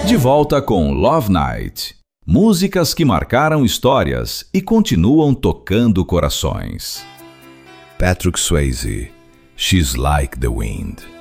De volta com Love Night. Músicas que marcaram histórias e continuam tocando corações. Patrick Swayze, She's Like the Wind.